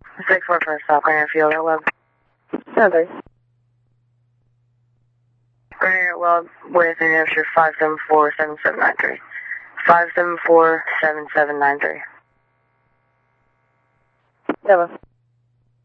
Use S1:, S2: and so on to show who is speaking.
S1: 6-4 for South Granite Field at Webb.
S2: Okay.
S1: Granite at Webb with New Hampshire 574-7793. 574-7793.
S2: Never.